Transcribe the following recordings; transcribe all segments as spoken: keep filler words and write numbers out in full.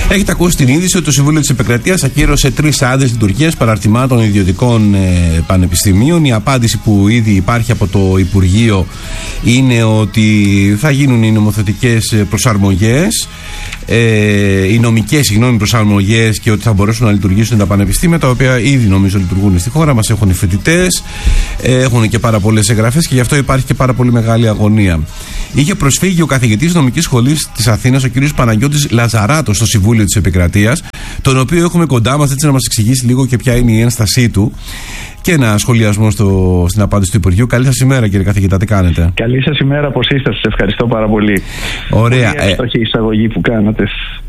Έχετε ακούσει την είδηση ότι το Συμβούλιο της Επικρατείας ακύρωσε τρεις άδειες λειτουργίας παραρτημάτων ιδιωτικών ε, πανεπιστημίων. Η απάντηση που ήδη υπάρχει από το Υπουργείο είναι ότι θα γίνουν οι νομοθετικές προσαρμογές, ε, οι νομικές συγγνώμη, προσαρμογές και ότι θα μπορέσουν να λειτουργήσουν τα πανεπιστήμια, τα οποία ήδη νομίζω λειτουργούν στη χώρα μας. Έχουν οι φοιτητές, ε, έχουν και πάρα πολλές εγγραφές και γι' αυτό υπάρχει και πάρα πολύ μεγάλη αγωνία. Είχε προσφύγει ο καθηγητής νομικής σχολής της Αθήνας, ο κ. Παναγιώτης Λαζαράτος, στο Συμβούλιο της Επικρατείας, τον οποίο έχουμε κοντά μας, έτσι να μας εξηγήσει λίγο και ποια είναι η ένστασή του και ένα σχολιασμό στο, στην απάντηση του Υπουργείου. Καλή σας ημέρα, κύριε καθηγητά, τι κάνετε? Καλή σας ημέρα, πώς είστε? Σας ευχαριστώ πάρα πολύ. Ωραία. Πολύ εύστοχη εισαγωγή που κάνατε.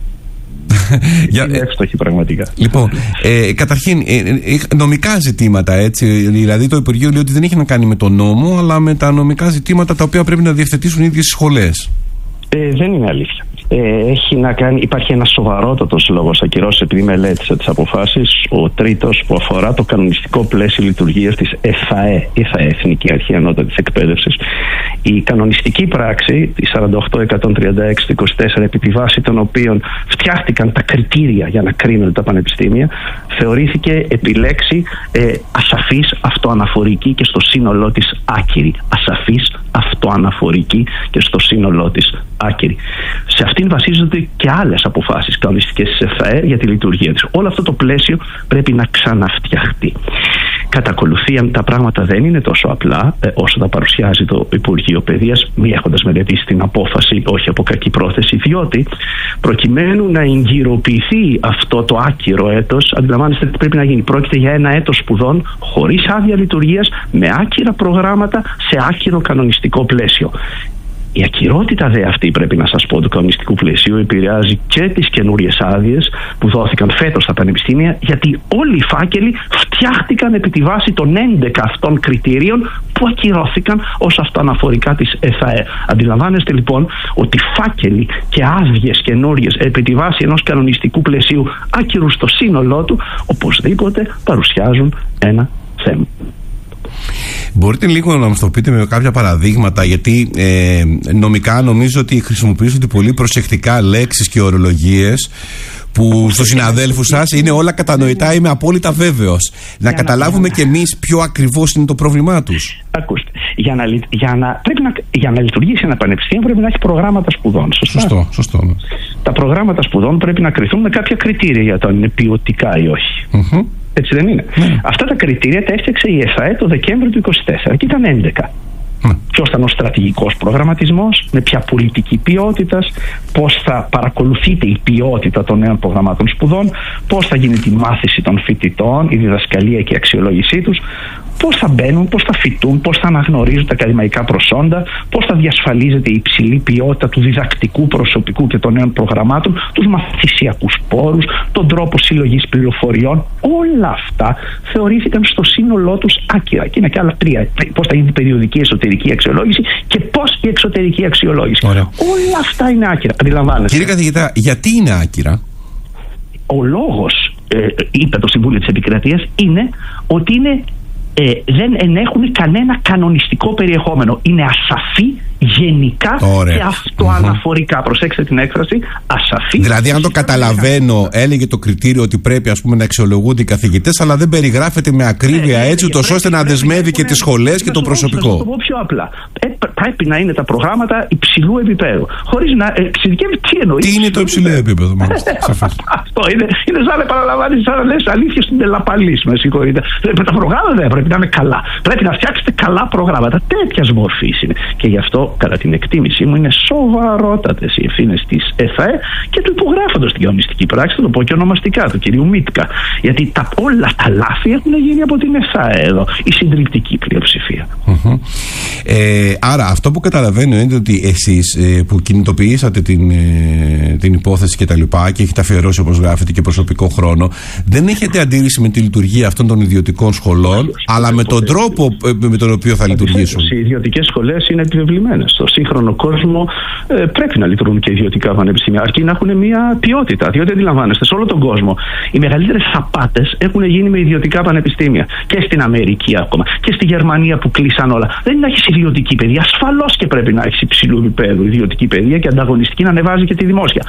Για, είναι εύστοχη πραγματικά. Λοιπόν, ε, καταρχήν, ε, ε, νομικά ζητήματα, έτσι. Δηλαδή, το Υπουργείο λέει ότι δεν έχει να κάνει με τον νόμο, αλλά με τα νομικά ζητήματα τα οποία πρέπει να διευθετήσουν οι ίδιες οι σχολές. Ε, δεν είναι αλήθεια. Ε, έχει να κάνει, υπάρχει ένα σοβαρότατος λόγος ακυρώσεις, επειδή μελέτησα τις αποφάσεις. Ο τρίτος που αφορά το κανονιστικό πλαίσιο λειτουργίας της ΕΘΑΕ, ΕΘΑΕ, Εθνική Αρχή Ανώτατης Εκπαίδευσης. Η κανονιστική πράξη, τη σαράντα οκτώ εκατόν τριάντα έξι του είκοσι τέσσερα, επί τη βάση των οποίων φτιάχτηκαν τα κριτήρια για να κρίνονται τα πανεπιστήμια, θεωρήθηκε επιλέξη ε, ασαφής, αυτοαναφορική και στο σύνολό της άκυρη. Ασαφής, αυτοαναφορική και στο σύνολό της άκυρη. Σε αυτήν βασίζονται και άλλες αποφάσεις κανονιστικές της ΕΘΑΕ για τη λειτουργία της. Όλο αυτό το πλαίσιο πρέπει να ξαναφτιαχτεί. Κατά ακολουθία, τα πράγματα δεν είναι τόσο απλά ε, όσο τα παρουσιάζει το Υπουργείο Παιδείας, μη έχοντας μελετήσει την απόφαση, όχι από κακή πρόθεση, διότι προκειμένου να εγκυροποιηθεί αυτό το άκυρο έτος, αντιλαμβάνεστε τι πρέπει να γίνει. Πρόκειται για ένα έτος σπουδών χωρίς άδεια λειτουργίας, με άκυρα προγράμματα, σε άκυρο κανονιστικό πλαίσιο. Η ακυρότητα δε αυτή, πρέπει να σας πω, του κανονιστικού πλαισίου επηρεάζει και τις καινούριες άδειες που δόθηκαν φέτος στα πανεπιστήμια, γιατί όλοι οι φάκελοι φτιάχτηκαν επί τη βάση των έντεκα αυτών κριτηρίων που ακυρώθηκαν ως αυτοαναφορικά της ΕΘΑΕ. Αντιλαμβάνεστε λοιπόν ότι φάκελοι και άδειες καινούριες επί τη βάση ενός κανονιστικού πλαισίου άκυρου στο σύνολό του, οπωσδήποτε παρουσιάζουν ένα θέμα. Μπορείτε λίγο να μας το πείτε με κάποια παραδείγματα, γιατί ε, νομικά νομίζω ότι χρησιμοποιήσατε πολύ προσεκτικά λέξεις και ορολογίες που στους συναδέλφους σας είναι όλα κατανοητά, είμαι απόλυτα βέβαιος. Να καταλάβουμε κι εμείς ποιο ακριβώς είναι το πρόβλημά τους. Ακούστε, για να, για να, πρέπει να, για να λειτουργήσει ένα πανεπιστήμιο πρέπει να έχει προγράμματα σπουδών. Σωστά? Σωστό, σωστό. Ναι. Τα προγράμματα σπουδών πρέπει να κριθούν με κάποια κριτήρια για το αν είναι ποιοτικά ή όχι. Mm-hmm. Έτσι δεν είναι? Mm. Αυτά τα κριτήρια τα έφτιαξε η ΕΘΑΕ το Δεκέμβριο του είκοσι τέσσερα και ήταν έντεκα. Mm. Ποιος ήταν ο στρατηγικός προγραμματισμός, με ποια πολιτική ποιότητας, πώς θα παρακολουθείται η ποιότητα των νέων προγραμμάτων σπουδών, πώς θα γίνει τη μάθηση των φοιτητών, η διδασκαλία και η αξιολόγησή τους, πώς θα μπαίνουν, πώς θα φοιτούν, πώς θα αναγνωρίζουν τα ακαδημαϊκά προσόντα, πώς θα διασφαλίζεται η υψηλή ποιότητα του διδακτικού προσωπικού και των νέων προγραμμάτων, τους μαθησιακούς πόρους, τον τρόπο συλλογής πληροφοριών. Όλα αυτά θεωρήθηκαν στο σύνολό τους άκυρα. Και είναι και άλλα τρία. Πώς θα γίνει η περιοδική εσωτερική αξιολόγηση και πώς η εξωτερική αξιολόγηση. Ωραία. Όλα αυτά είναι άκυρα. Αντιλαμβάνεστε. Κύριε καθηγητά, γιατί είναι άκυρα? Ο λόγος, ε, είπε το Συμβούλιο της Επικρατείας, είναι ότι είναι Ε, δεν ενέχουν κανένα κανονιστικό περιεχόμενο. Είναι ασαφή, γενικά Ωραία. και αυτοαναφορικά. Mm-hmm. Προσέξτε την έκφραση, ασαφή. Δηλαδή, αν το καταλαβαίνω, έλεγε το κριτήριο ότι πρέπει, ας πούμε, να αξιολογούνται οι καθηγητές, αλλά δεν περιγράφεται με ακρίβεια ε, έτσι, ούτως ώστε να δεσμεύει και τις σχολές και το προσωπικό. Θα το πω πιο απλά. Ε, πρέπει να είναι τα προγράμματα υψηλού επίπεδου. Χωρίς να εξειδικεύει τι εννοεί. Τι είναι το υψηλό επίπεδο, μάλιστα. Αυτό είναι. Είναι σαν να επαναλαμβάνει, σαν να λες αλήθεια στην Πελαπαλής. Με συγχωρείτε. Τα προγράμματα δεν πρέπει να είναι καλά. Πρέπει να φτιάξετε καλά προγράμματα. Τέτοια μορφή είναι. Και γι' αυτό, κατά την εκτίμησή μου, είναι σοβαρότατες οι ευθύνες της ΕΘΑΕ και του υπογράφοντος στην κανονιστική πράξη, θα το πω και ονομαστικά, του κυρίου Μίτκα. Γιατί τα, όλα τα λάθη έχουν γίνει από την ΕΘΑΕ εδώ, η συντριπτική πλειοψηφία. Mm-hmm. Ε, άρα, αυτό που καταλαβαίνω είναι ότι εσείς ε, που κινητοποιήσατε την, ε, την υπόθεση και τα λοιπά και έχετε αφιερώσει, όπως γράφετε, και προσωπικό χρόνο, δεν έχετε αντίρρηση με τη λειτουργία αυτών των ιδιωτικών σχολών, αλλά με τον τρόπο με τον οποίο θα λειτουργήσουν. Οι ιδιωτικές σχολές είναι επιβεβλημένες. Στο σύγχρονο κόσμο ε, πρέπει να λειτουργούν και ιδιωτικά πανεπιστήμια, αρκεί να έχουν μια ποιότητα. Διότι αντιλαμβάνεστε, σε όλο τον κόσμο οι μεγαλύτερες απάτες έχουν γίνει με ιδιωτικά πανεπιστήμια. Και στην Αμερική ακόμα. Και στη Γερμανία που κλείσαν όλα. Δεν είναι να έχει ιδιωτική παιδεία. Ασφαλώς και πρέπει να έχει υψηλού επίπεδου ιδιωτική παιδεία και ανταγωνιστική να ανεβάζει και τη δημόσια.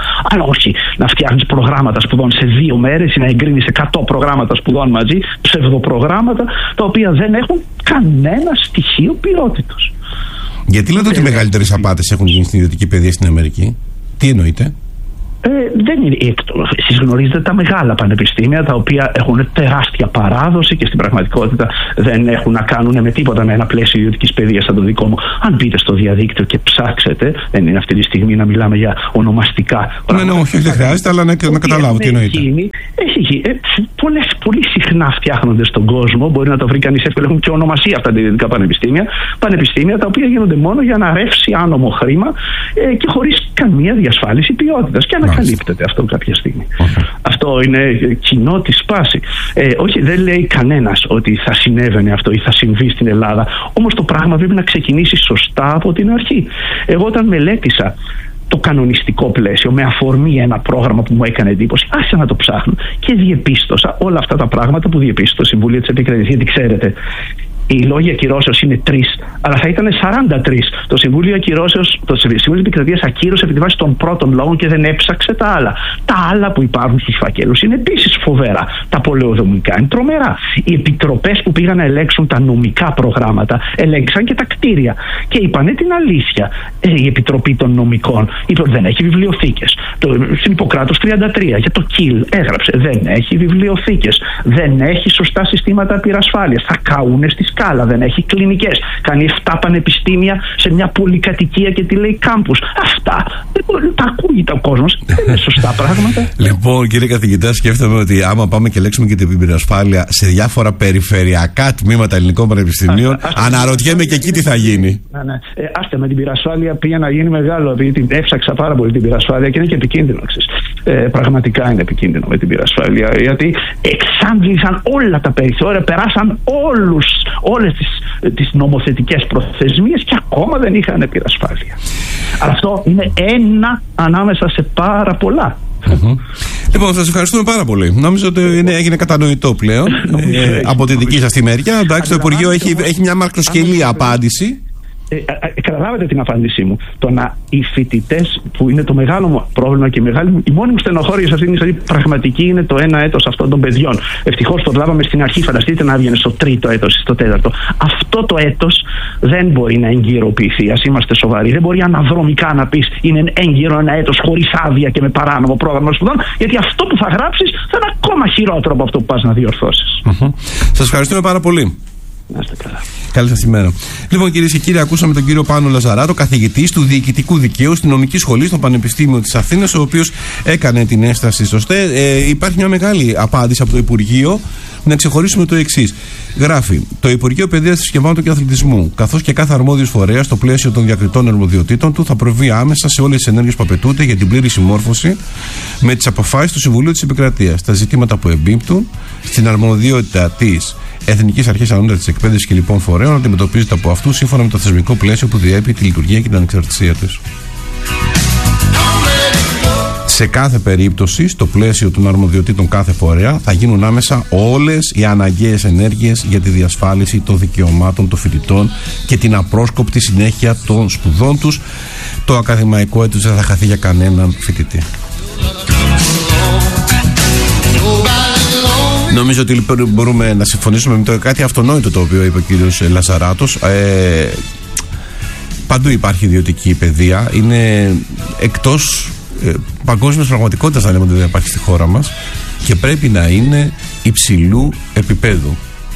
Αλλά όχι να φτιάχνεις προγράμματα σπουδών σε δύο μέρες ή να εγκρίνεις εκατό προγράμματα σπουδών μαζί, ψευδοπρογράμματα τα οποία δεν έχουν κανένα στοιχείο ποιότητος. Γιατί λέτε ότι οι μεγαλύτερες απάτες έχουν γίνει στην ιδιωτική παιδεία στην Αμερική? Τι εννοείτε? Ε, δεν είναι. Εσείς γνωρίζετε τα μεγάλα πανεπιστήμια, τα οποία έχουν τεράστια παράδοση και στην πραγματικότητα δεν έχουν να κάνουν με τίποτα με ένα πλαίσιο ιδιωτικής παιδείας σαν το δικό μου. Αν μπείτε στο διαδίκτυο και ψάξετε, δεν είναι αυτή τη στιγμή να μιλάμε για ονομαστικά. Ναι, ναι, όχι, δεν χρειάζεται, αλλά να, να καταλάβω τι εννοείται. Έχει γίνει. Ε, πολλές, πολύ συχνά φτιάχνονται στον κόσμο, μπορεί να το βρει κανείς εύκολα, έχουν και ονομασία αυτά τα ιδιωτικά πανεπιστήμια. Πανεπιστήμια τα οποία γίνονται μόνο για να ρεύσει άνομο χρήμα ε, και χωρίς καμία διασφάλιση ποιότητας. Και ανακαλύπτεται αυτό κάποια στιγμή. Okay. Αυτό είναι κοινό τη σπάση. Ε, όχι, δεν λέει κανένας ότι θα συνέβαινε αυτό ή θα συμβεί στην Ελλάδα. Όμως το πράγμα πρέπει να ξεκινήσει σωστά από την αρχή. Εγώ όταν μελέτησα το κανονιστικό πλαίσιο με αφορμή ένα πρόγραμμα που μου έκανε εντύπωση, άρχισα να το ψάχνω και διεπίστωσα όλα αυτά τα πράγματα που διεπίστωσε το Συμβούλιο της Επικρατείας. Γιατί ξέρετε, οι λόγοι ακυρώσεως είναι τρεις, αλλά θα ήταν σαράντα τρεις. Το Συμβούλιο Ακυρώσεως, το Συμβούλιο Επικρατείας ακύρωσε επί τη βάση των πρώτων λόγων και δεν έψαξε τα άλλα. Τα άλλα που υπάρχουν στους φακέλους είναι επίσης φοβερά. Τα πολεοδομικά είναι τρομερά. Οι επιτροπές που πήγαν να ελέγξουν τα νομικά προγράμματα ελέγξαν και τα κτίρια. Και είπανε την αλήθεια. Ε, η Επιτροπή των Νομικών είπε ότι δεν έχει βιβλιοθήκες. Το, στην Ιπποκράτος τριάντα τρία για το ΚΙΛ έγραψε δεν έχει βιβλιοθήκες. Δεν έχει σωστά συστήματα πυρασφάλειας. Θα καούνε στις σκάλα, δεν έχει κλινικές. Κάνει εφτά πανεπιστήμια σε μια πολυκατοικία και τη λέει κάμπους. Αυτά δεν μπορεί, τα ακούγεται ο κόσμος. Δεν είναι σωστά πράγματα. Λοιπόν, κύριε καθηγητά, σκέφτομαι ότι άμα πάμε και λέξουμε και την πυρασφάλεια σε διάφορα περιφερειακά τμήματα ελληνικών πανεπιστημίων, αναρωτιέμαι και εκεί τι θα γίνει. Ναι, ναι. Ε, άστε με την πυρασφάλεια πήγε να γίνει μεγάλο, επειδή την έψαξα πάρα πολύ την πυρασφάλεια και είναι και επικίνδυνο. Ε, πραγματικά είναι επικίνδυνο με την πυρασφάλεια, γιατί εξάντλησαν όλα τα περιθώρια, περάσαν όλους, όλες τις, τις νομοθετικές προθεσμίες και ακόμα δεν είχαν πυρασφάλεια. Αλλά αυτό είναι ένα ανάμεσα σε πάρα πολλά. Mm-hmm. Λοιπόν, σας ευχαριστούμε πάρα πολύ. Νόμιζα ότι είναι, έγινε κατανοητό πλέον ε, από τη δική σας τη μεριά. Εντάξει, το Υπουργείο έχει, έχει μια μακροσκελή απάντηση. Ε, ε, καταλάβετε την απάντησή μου. Το να οι φοιτητές, που είναι το μεγάλο μου πρόβλημα και η, μεγάλη, η μόνη μου στενοχώρια σε αυτήν την πραγματική είναι το ένα έτος αυτών των παιδιών. Ευτυχώς το λάβαμε στην αρχή. Φανταστείτε να έβγαινε στο τρίτο έτος ή στο τέταρτο. Αυτό το έτος δεν μπορεί να εγκυροποιηθεί. Ας είμαστε σοβαροί. Δεν μπορεί αναδρομικά να πεις είναι έγκυρο ένα έτος χωρίς άδεια και με παράνομο πρόγραμμα σπουδών, γιατί αυτό που θα γράψεις θα είναι ακόμα χειρότερο από αυτό που πας να διορθώσεις. Mm-hmm. Σας ευχαριστούμε πάρα πολύ. Να είστε καλά. Καλή σας ημέρα. Λοιπόν, κυρίες και κύριοι, ακούσαμε τον κύριο Πάνο Λαζαράτο, καθηγητής του Διοικητικού Δικαίου στην Νομική Σχολή στο Πανεπιστήμιο της Αθήνας, ο οποίος έκανε την έσταση σωστέ. Ε, υπάρχει μια μεγάλη απάντηση από το Υπουργείο. Να ξεχωρίσουμε το εξής. Γράφει: το Υπουργείο Παιδείας, Θρησκευμάτων και Αθλητισμού, καθώς και κάθε αρμόδιος φορέας στο πλαίσιο των διακριτών αρμοδιοτήτων του, θα προβεί άμεσα σε όλες τις ενέργειες που απαιτούνται για την πλήρη συμμόρφωση με τις αποφάσεις του Συμβουλίου της Επικρατείας. Τα ζητήματα που εμπίπτουν στην αρμοδιότητα της Εθνικής Αρχής Ανώτατης Εκπαίδευσης και λοιπόν φορέων αντιμετωπίζεται από αυτούς σύμφωνα με το θεσμικό πλαίσιο που διέπει τη λειτουργία και την ανεξαρτησία της. Σε κάθε περίπτωση, στο πλαίσιο των αρμοδιοτήτων κάθε φορέα, θα γίνουν άμεσα όλες οι αναγκαίες ενέργειες για τη διασφάλιση των δικαιωμάτων των φοιτητών και την απρόσκοπτη συνέχεια των σπουδών τους. Το ακαδημαϊκό έτος δεν θα χαθεί για κανέναν φοιτητή. Νομίζω ότι μπορούμε να συμφωνήσουμε με το κάτι αυτονόητο το οποίο είπε ο κύριος Λαζαράτος. Ε, παντού υπάρχει ιδιωτική παιδεία. Είναι εκτός ε, παγκόσμιας πραγματικότητας, θα λέμε, ότι δεν υπάρχει στη χώρα μας και πρέπει να είναι υψηλού επίπεδου.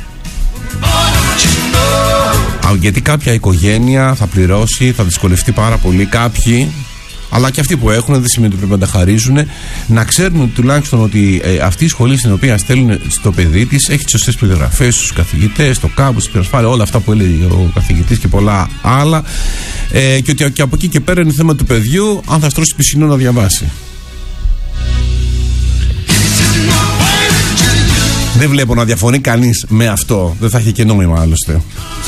Γιατί κάποια οικογένεια θα πληρώσει, θα δυσκολευτεί πάρα πολύ, κάποιοι, αλλά και αυτοί που έχουν, δεν σημαίνει ότι πρέπει να τα χαρίζουν, να ξέρουν τουλάχιστον ότι ε, αυτή η σχολή στην οποία στέλνουν στο παιδί της έχει τις σωστές περιγραφές στους καθηγητές, το κάμπους, την πυρασφάλεια, όλα αυτά που έλεγε ο καθηγητής και πολλά άλλα, ε, και ότι και από εκεί και πέρα είναι θέμα του παιδιού αν θα στρώσει πισινό να διαβάσει. Δεν βλέπω να διαφωνεί κανείς με αυτό. Δεν θα έχει και νόημα άλλωστε.